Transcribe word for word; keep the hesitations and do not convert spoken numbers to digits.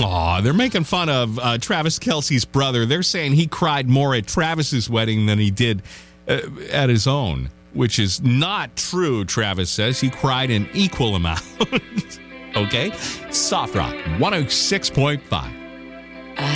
Aw, they're making fun of uh, Travis Kelce's brother. They're saying he cried more at Travis's wedding than he did uh, at his own, which is not true, Travis says. He cried an equal amount. Okay? Soft Rock, one oh six point five.